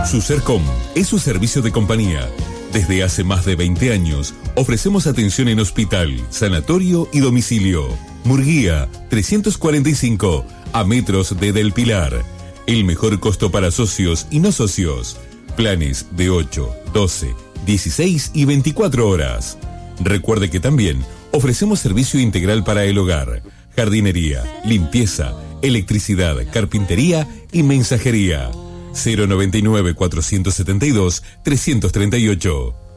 Sucercom es su servicio de compañía. Desde hace más de 20 años ofrecemos atención en hospital, sanatorio y domicilio. Murguía 345, a metros de Del Pilar. El mejor costo para socios y no socios. Planes de 8, 12, 16 y 24 horas. Recuerde que también ofrecemos servicio integral para el hogar, jardinería, limpieza, electricidad, carpintería y mensajería. 099 472 338.